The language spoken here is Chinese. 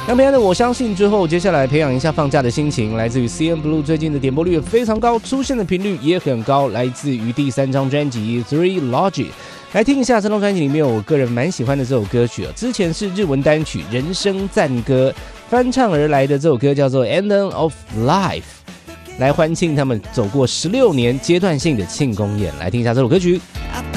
那培养的我相信之后，接下来培养一下放假的心情，来自于 CNBLUE 最近的点播率非常高，出现的频率也很高，来自于第3张专辑 Three Logic。来听一下这张专辑里面我个人蛮喜欢的这首歌曲之前是日文单曲《人生赞歌》翻唱而来的，这首歌叫做 End of Life， 来欢庆他们走过16年阶段性的庆功宴。来听一下这首歌曲。